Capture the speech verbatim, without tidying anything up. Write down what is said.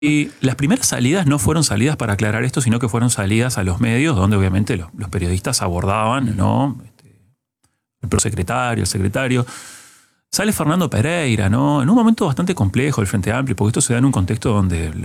Y las primeras salidas no fueron salidas para aclarar esto, sino que fueron salidas a los medios, donde obviamente los, los periodistas abordaban, ¿no? Este, el prosecretario, el secretario. Sale Fernando Pereira, ¿no? En un momento bastante complejo del Frente Amplio, porque esto se da en un contexto donde